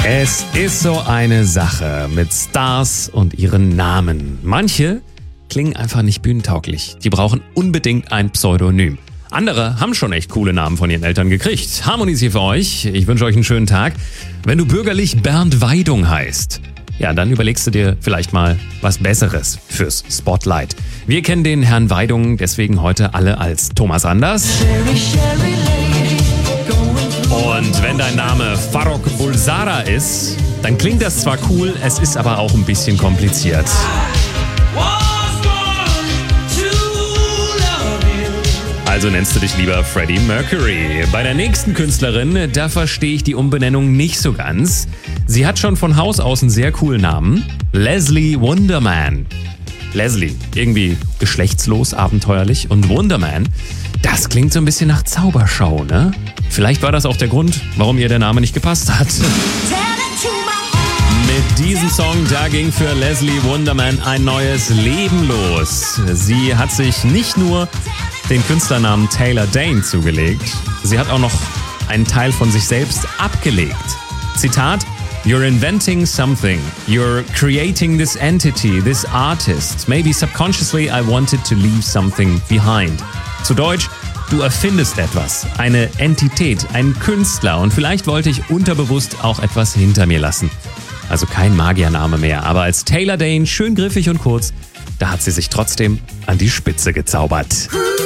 Es ist so eine Sache mit Stars und ihren Namen. Manche klingen einfach nicht bühnentauglich. Die brauchen unbedingt ein Pseudonym. Andere haben schon echt coole Namen von ihren Eltern gekriegt. Harmonies hier für euch. Ich wünsche euch einen schönen Tag. Wenn du bürgerlich Bernd Weidung heißt, ja, dann überlegst du dir vielleicht mal was Besseres fürs Spotlight. Wir kennen den Herrn Weidung deswegen heute alle als Thomas Anders. Und wenn dein Name Farrokh Bulsara ist, dann klingt das zwar cool, es ist aber auch ein bisschen kompliziert. Also nennst du dich lieber Freddie Mercury. Bei der nächsten Künstlerin, da verstehe ich die Umbenennung nicht so ganz. Sie hat schon von Haus aus einen sehr coolen Namen. Leslie Wunderman. Leslie, irgendwie geschlechtslos, abenteuerlich. Und Wunderman, das klingt so ein bisschen nach Zaubershow, ne? Vielleicht war das auch der Grund, warum ihr der Name nicht gepasst hat. Mit diesem Song, da ging für Leslie Wunderman ein neues Leben los. Sie hat sich nicht nur den Künstlernamen Taylor Dayne zugelegt, sie hat auch noch einen Teil von sich selbst abgelegt. Zitat: You're inventing something. You're creating this entity, this artist. Maybe subconsciously I wanted to leave something behind. Zu Deutsch: Du erfindest etwas, eine Entität, einen Künstler und vielleicht wollte ich unterbewusst auch etwas hinter mir lassen. Also kein Magiername mehr, aber als Taylor Dayne, schön griffig und kurz, da hat sie sich trotzdem an die Spitze gezaubert.